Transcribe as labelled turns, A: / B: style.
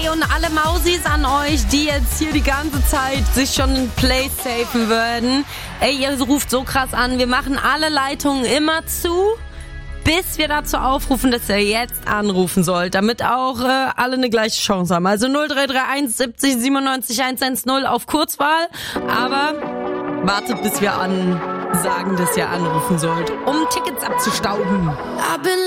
A: Ey, und alle Mausis an euch, die jetzt hier die ganze Zeit sich schon in Play safen würden. Ey, ihr ruft so krass an. Wir machen alle Leitungen immer zu, bis wir dazu aufrufen, dass ihr jetzt anrufen sollt, damit auch alle eine gleiche Chance haben. Also 0331 70 97 110 auf Kurzwahl. Aber wartet, bis wir sagen, dass ihr anrufen sollt, um Tickets abzustauben.